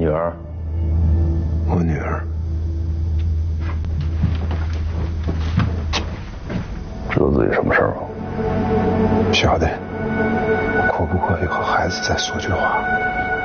女儿？ 我女儿。 知道自己什么事儿吗？ 晓得。可不可以和孩子再说句话？